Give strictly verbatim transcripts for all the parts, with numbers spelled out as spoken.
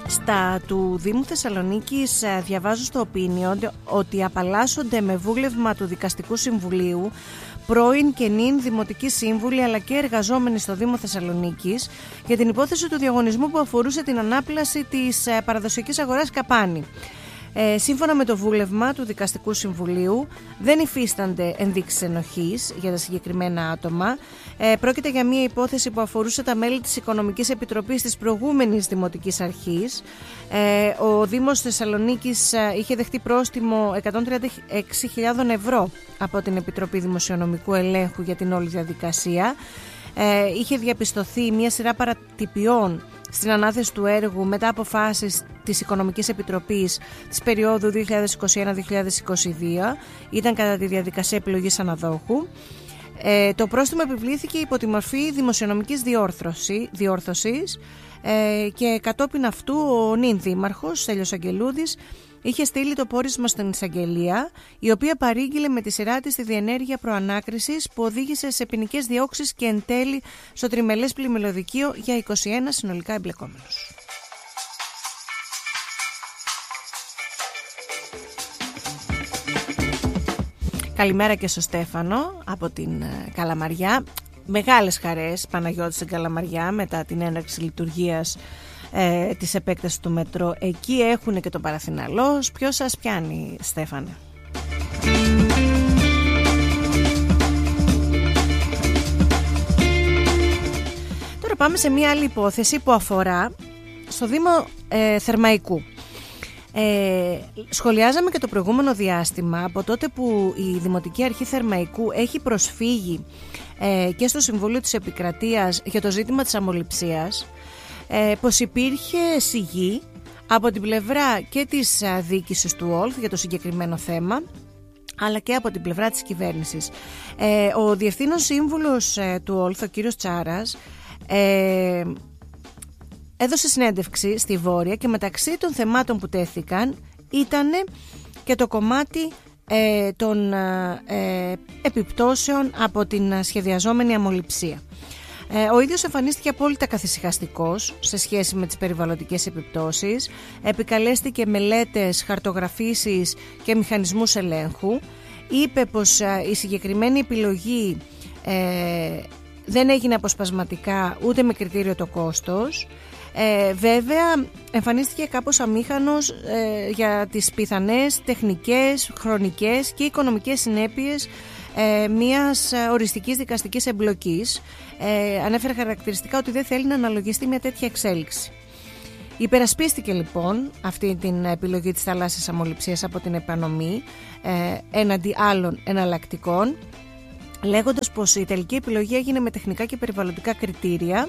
Στα του Δήμου Θεσσαλονίκης διαβάζω στο Opinion ότι απαλλάσσονται με βούλευμα του Δικαστικού Συμβουλίου πρώην και νυν δημοτικοί σύμβουλοι αλλά και εργαζόμενοι στο Δήμο Θεσσαλονίκης για την υπόθεση του διαγωνισμού που αφορούσε την ανάπλαση της παραδοσιακής αγοράς Καπάνη. Ε, σύμφωνα με το βούλευμα του Δικαστικού Συμβουλίου, δεν υφίστανται ενδείξεις ενοχής για τα συγκεκριμένα άτομα. Ε, πρόκειται για μια υπόθεση που αφορούσε τα μέλη της Οικονομικής Επιτροπής της προηγούμενης Δημοτικής Αρχής. Ε, ο Δήμος Θεσσαλονίκης είχε δεχτεί πρόστιμο εκατόν τριάντα έξι χιλιάδες ευρώ από την Επιτροπή Δημοσιονομικού Ελέγχου για την όλη διαδικασία. Ε, είχε διαπιστωθεί μια σειρά παρατυπιών στην ανάθεση του έργου μετά αποφάσεις της Οικονομικής Επιτροπής της περίοδου δύο χιλιάδες είκοσι ένα με δύο χιλιάδες είκοσι δύο. Ήταν κατά τη διαδικασία επιλογής αναδόχου. Ε, το πρόστιμο επιβλήθηκε υπό τη μορφή δημοσιονομικής διόρθωση, διόρθωσης ε, και κατόπιν αυτού ο νυν δήμαρχος Στέλιος Αγγελούδης είχε στείλει το πόρισμα στην εισαγγελία, η οποία παρήγγειλε με τη σειρά της τη διενέργεια προανάκρισης που οδήγησε σε ποινικές διώξεις και εν τέλει στο τριμελές πλημμυλοδικείο για είκοσι ένα συνολικά εμπλεκόμενους. Καλημέρα και στο Στέφανο από την Καλαμαριά. Μεγάλες χαρές Παναγιώτη στην Καλαμαριά μετά την έναρξη λειτουργίας ε, της επέκτασης του μετρό. Εκεί έχουν και το Παραθυναλός. Ποιος σας πιάνει, Στέφανε? Τώρα πάμε σε μια άλλη υπόθεση που αφορά στο Δήμο ε, Θερμαϊκού. Ε, σχολιάζαμε και το προηγούμενο διάστημα από τότε που η Δημοτική Αρχή Θερμαϊκού έχει προσφύγει ε, και στο Συμβούλιο της Επικρατείας για το ζήτημα της αμολιψίας, ε, πως υπήρχε σιγή από την πλευρά και της διοίκησης του ΟΛΘ για το συγκεκριμένο θέμα, αλλά και από την πλευρά της κυβέρνησης. Ε, ο Διευθύνων Σύμβουλος ε, του ΟΛΘ, ο κύριος Τσάρας, ε, έδωσε συνέντευξη στη Βόρεια και μεταξύ των θεμάτων που τέθηκαν ήταν και το κομμάτι ε, των ε, επιπτώσεων από την σχεδιαζόμενη αμολιψία. Ε, ο ίδιος εμφανίστηκε απόλυτα καθησυχαστικός σε σχέση με τις περιβαλλοντικές επιπτώσεις, επικαλέστηκε μελέτες, χαρτογραφήσεις και μηχανισμούς ελέγχου, είπε πως ε, η συγκεκριμένη επιλογή ε, δεν έγινε αποσπασματικά ούτε με κριτήριο το κόστος. Ε, βέβαια εμφανίστηκε κάπως αμήχανος ε, για τις πιθανές τεχνικές, χρονικές και οικονομικές συνέπειες ε, μιας οριστικής δικαστικής εμπλοκής. Ε, ανέφερε χαρακτηριστικά ότι δεν θέλει να αναλογιστεί μια τέτοια εξέλιξη. Υπερασπίστηκε λοιπόν αυτή την επιλογή της θαλάσσιας αμολιψίας από την επανομή ε, έναντι άλλων εναλλακτικών, λέγοντας πως η τελική επιλογή έγινε με τεχνικά και περιβαλλοντικά κριτήρια.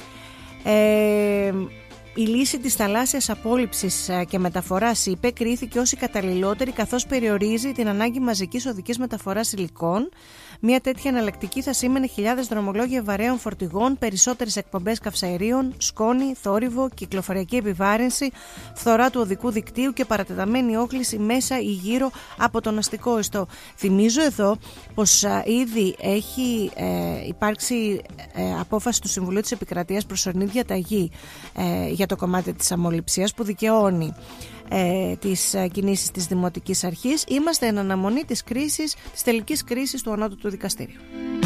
Ε, η λύση της θαλάσσιας απόλυψης και μεταφοράς, είπε, κρίθηκε ως η καταλληλότερη, καθώς περιορίζει την ανάγκη μαζικής οδικής μεταφοράς υλικών. Μια τέτοια εναλλακτική θα σήμαινε χιλιάδες δρομολόγια βαρέων φορτηγών, περισσότερες εκπομπές καυσαερίων, σκόνη, θόρυβο, κυκλοφοριακή επιβάρυνση, φθορά του οδικού δικτύου και παρατεταμένη όχληση μέσα ή γύρω από τον αστικό ιστό. Θυμίζω εδώ πως α, ήδη έχει ε, υπάρξει ε, απόφαση του Συμβουλίου της Επικρατείας, προσωρινή διαταγή ε, για το κομμάτι της αμολιψίας που δικαιώνει ε, τις ε, κινήσεις της Δημοτικής Αρχής. Είμαστε εν αναμονή της κρίσης, της τελικής κρίσης του Ανώτατου Δικαστήριου.